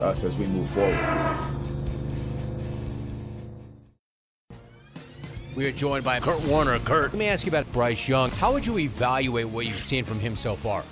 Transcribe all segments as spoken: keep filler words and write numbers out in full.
us as we move forward. We are joined by Kurt Warner. Kurt, let me ask you about Bryce Young. How would you evaluate what you've seen from him so far?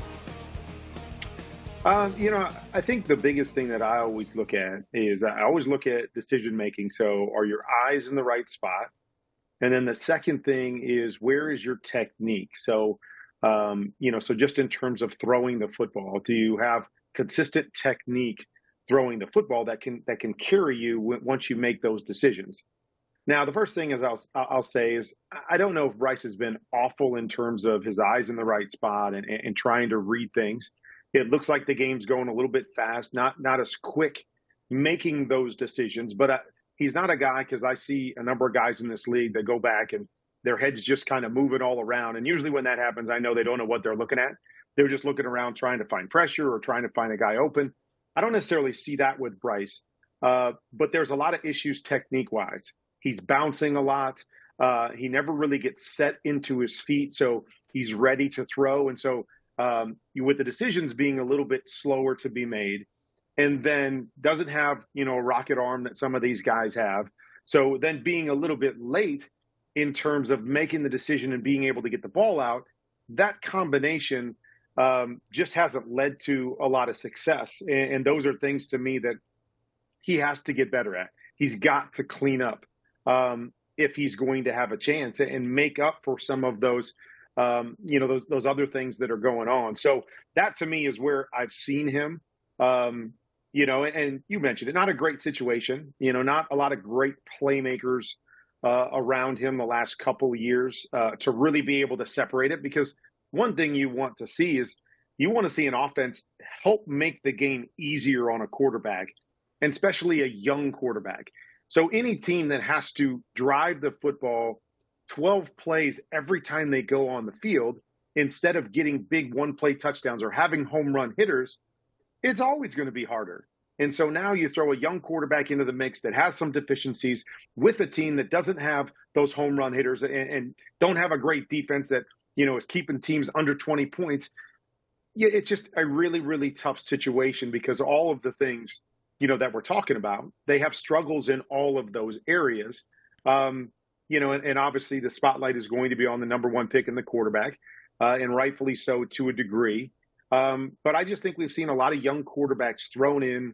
Um, you know, I think the biggest thing that I always look at is I always look at decision making. So are your eyes in the right spot? And then the second thing is, where is your technique? So, um, you know, so just in terms of throwing the football, do you have consistent technique throwing the football that can that can carry you w- once you make those decisions? Now, the first thing is I'll I'll say is I don't know if Bryce has been awful in terms of his eyes in the right spot and, and trying to read things. It looks like the game's going a little bit fast, not not as quick making those decisions. But I, he's not a guy, because I see a number of guys in this league that go back and their heads just kind of moving all around. And usually when that happens, I know they don't know what they're looking at. They're just looking around trying to find pressure or trying to find a guy open. I don't necessarily see that with Bryce, uh, but there's a lot of issues technique-wise. He's bouncing a lot. Uh, he never really gets set into his feet, so he's ready to throw. And so um, with the decisions being a little bit slower to be made, and then doesn't have, you know, a rocket arm that some of these guys have. So then being a little bit late in terms of making the decision and being able to get the ball out, that combination um, just hasn't led to a lot of success. And, and those are things to me that he has to get better at. He's got to clean up um, if he's going to have a chance and make up for some of those, um, you know, those, those other things that are going on. So that to me is where I've seen him. Um, You know, and you mentioned it, not a great situation, you know, not a lot of great playmakers uh, around him the last couple of years uh, to really be able to separate it. Because one thing you want to see is you want to see an offense help make the game easier on a quarterback, and especially a young quarterback. So any team that has to drive the football twelve plays every time they go on the field, instead of getting big one-play touchdowns or having home run hitters, it's always going to be harder. And so now you throw a young quarterback into the mix that has some deficiencies with a team that doesn't have those home run hitters and, and don't have a great defense that, you know, is keeping teams under twenty points. Yeah, it's just a really, really tough situation, because all of the things, you know, that we're talking about, they have struggles in all of those areas. Um, you know, and, and obviously the spotlight is going to be on the number one pick in the quarterback, uh, and rightfully so to a degree. Um, but I just think we've seen a lot of young quarterbacks thrown in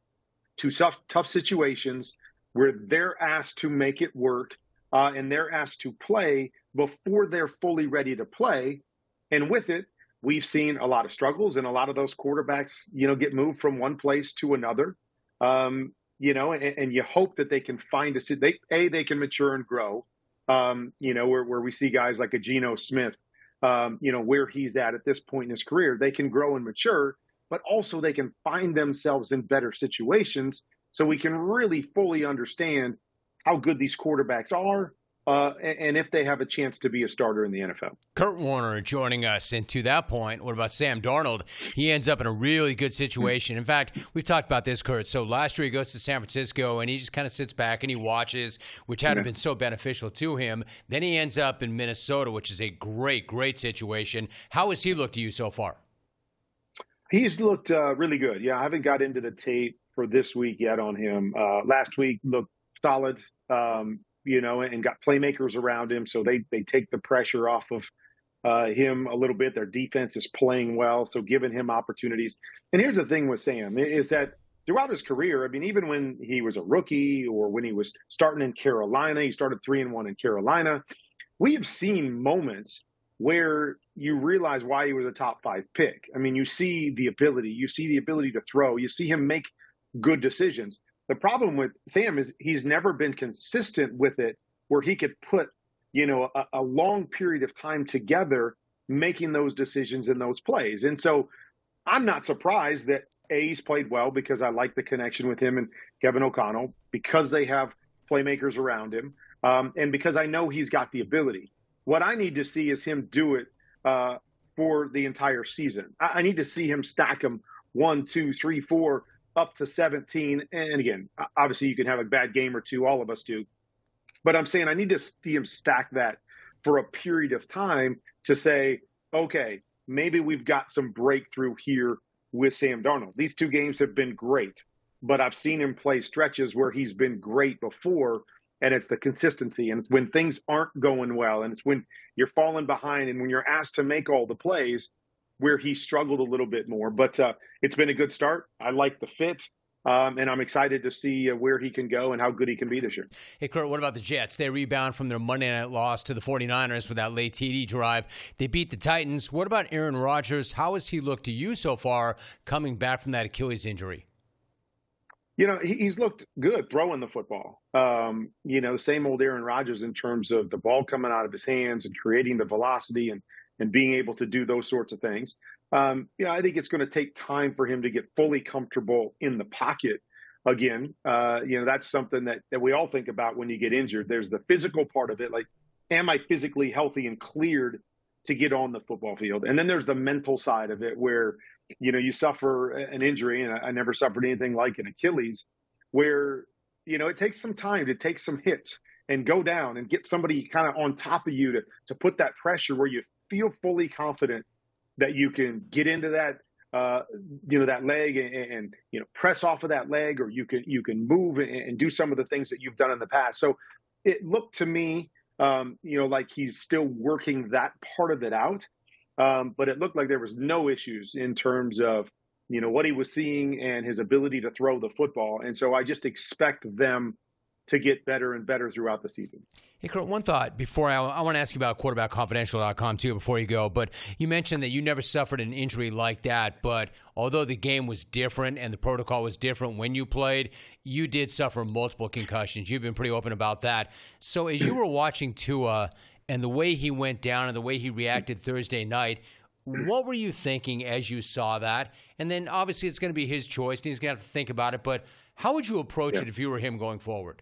to tough, tough situations where they're asked to make it work uh, and they're asked to play before they're fully ready to play. And with it, we've seen a lot of struggles, and a lot of those quarterbacks, you know, get moved from one place to another. Um, you know, and, and you hope that they can find a, they, a, they can mature and grow, um, you know, where, where we see guys like a Geno Smith, Um, you know, where he's at at this point in his career. They can grow and mature, but also they can find themselves in better situations, so we can really fully understand how good these quarterbacks are uh, and, and if they have a chance to be a starter in the N F L. Kurt Warner joining us. And to that point, what about Sam Darnold? He ends up in a really good situation. In fact, we've talked about this, Kurt. So last year he goes to San Francisco, and he just kind of sits back and he watches, which hadn't yeah. been so beneficial to him. Then he ends up in Minnesota, which is a great, great situation. How has he looked to you so far? He's looked uh, really good. Yeah, I haven't got into the tape for this week yet on him. Uh, last week looked solid. Um, you know, and got playmakers around him, so they they take the pressure off of uh, him a little bit. Their defense is playing well, so giving him opportunities. And here's the thing with Sam is that throughout his career, I mean, even when he was a rookie or when he was starting in Carolina, he started three and one in Carolina. We have seen moments where you realize why he was a top five pick. I mean, you see the ability, you see the ability to throw, you see him make good decisions. The problem with Sam is he's never been consistent with it, where he could put, you know, a, a long period of time together making those decisions in those plays. And so I'm not surprised that A, he's played well, because I like the connection with him and Kevin O'Connell, because they have playmakers around him, um, and because I know he's got the ability. What I need to see is him do it uh, for the entire season. I, I need to see him stack them one, two, three, four, up to seventeen. And again, obviously you can have a bad game or two. All of us do. But I'm saying I need to see him stack that for a period of time to say, okay, maybe we've got some breakthrough here with Sam Darnold. These two games have been great. but I've seen him play stretches where he's been great before, and it's the consistency. And it's when things aren't going well, and it's when you're falling behind, and when you're asked to make all the plays, where he struggled a little bit more. But uh, it's been a good start. I like the fit. Um, and I'm excited to see uh, where he can go and how good he can be this year. Hey, Kurt, what about the Jets? They rebound from their Monday night loss to the 49ers with that late T D drive. They beat the Titans. What about Aaron Rodgers? How has he looked to you so far coming back from that Achilles injury? You know, he's looked good throwing the football. Um, you know, same old Aaron Rodgers in terms of the ball coming out of his hands and creating the velocity and, and being able to do those sorts of things. Um, you know, I think it's going to take time for him to get fully comfortable in the pocket again. Uh, you know, that's something that, that we all think about when you get injured. There's the physical part of it. Like, am I physically healthy and cleared to get on the football field? And then there's the mental side of it where, you know, you suffer an injury, and I never suffered anything like an Achilles, where, you know, it takes some time to take some hits and go down and get somebody kind of on top of you to, to put that pressure where you feel fully confident that you can get into that, uh, you know, that leg and, and, you know, press off of that leg, or you can, you can move and, and do some of the things that you've done in the past. So it looked to me, um, you know, like he's still working that part of it out. Um, but it looked like there was no issues in terms of, you know, what he was seeing and his ability to throw the football. And so I just expect them to get better and better throughout the season. Hey, Kurt, one thought before I, I want to ask you about quarterback confidential dot com too before you go, but you mentioned that you never suffered an injury like that, but although the game was different and the protocol was different when you played, you did suffer multiple concussions. You've been pretty open about that. So as you were watching Tua and the way he went down and the way he reacted Thursday night, what were you thinking as you saw that? And then obviously it's going to be his choice and he's going to have to think about it, but how would you approach yeah. it if you were him going forward?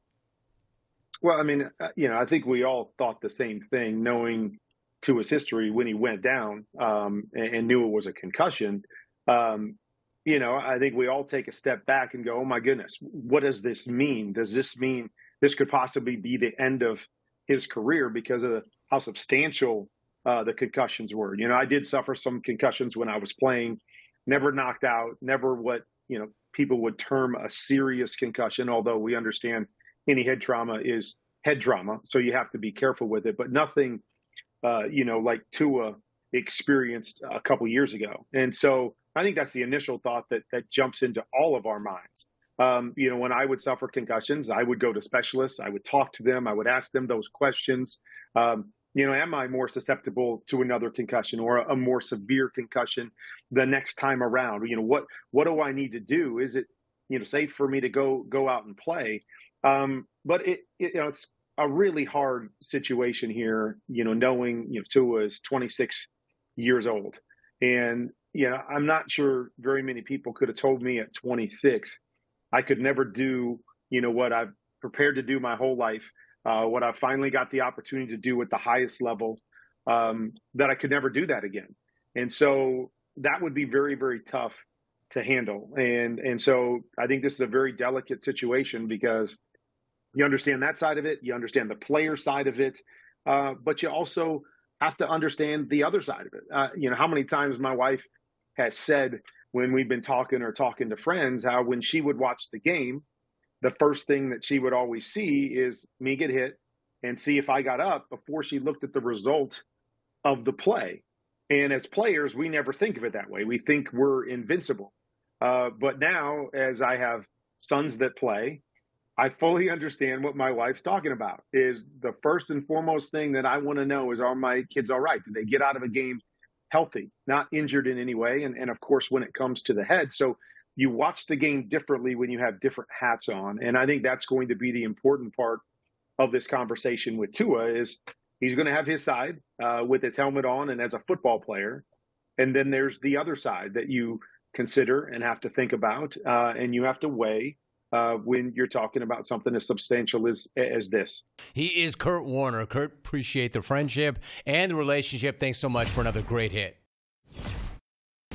Well, I mean, you know, I think we all thought the same thing, knowing Tua's history when he went down um, and, and knew it was a concussion. Um, you know, I think we all take a step back and go, oh, my goodness, what does this mean? Does this mean this could possibly be the end of his career because of how substantial uh, the concussions were? You know, I did suffer some concussions when I was playing, never knocked out, never what, you know, people would term a serious concussion, although we understand any head trauma is head trauma, so you have to be careful with it, but nothing, uh, you know, like Tua experienced a couple years ago. And so I think that's the initial thought that that jumps into all of our minds. Um, you know, when I would suffer concussions, I would go to specialists, I would talk to them, I would ask them those questions. Um, you know, am I more susceptible to another concussion or a, a more severe concussion the next time around? You know, what what do I need to do? Is it, you know, safe for me to go go out and play? Um, but it, it, you know, it's a really hard situation here, you know, knowing, you know, Tua is twenty-six years old. And, you know, I'm not sure very many people could have told me at twenty-six, I could never do, you know, what I've prepared to do my whole life, uh, what I finally got the opportunity to do at the highest level, um, that I could never do that again. And so that would be very, very tough to handle. And, and so I think this is a very delicate situation because you understand that side of it. You understand the player side of it. Uh, but you also have to understand the other side of it. Uh, you know, how many times my wife has said when we've been talking or talking to friends, how when she would watch the game, the first thing that she would always see is me get hit and see if I got up before she looked at the result of the play. And as players, we never think of it that way. We think we're invincible. Uh, but now, as I have sons that play, I fully understand what my wife's talking about. Is the first and foremost thing that I want to know is, are my kids all right? Did they get out of a game healthy, not injured in any way? And, and of course, when it comes to the head. So you watch the game differently when you have different hats on. And I think that's going to be the important part of this conversation with Tua is he's going to have his side uh, with his helmet on and as a football player. And then there's the other side that you consider and have to think about uh, and you have to weigh Uh, when you're talking about something as substantial as as this. He is Kurt Warner. Kurt, appreciate the friendship and the relationship. Thanks so much for another great hit.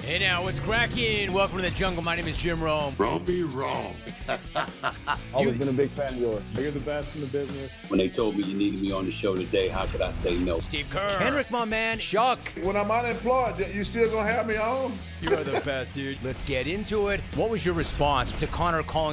Hey now, what's cracking? Welcome to the jungle. My name is Jim Rome. Don't be wrong. Always been a big fan of yours. You're the best in the business. When they told me you needed me on the show today, how could I say no? Steve Kerr. Henrik, my man. Shuck. When I'm unemployed, you still gonna have me on? You are the best, dude. Let's get into it. What was your response to Connor calling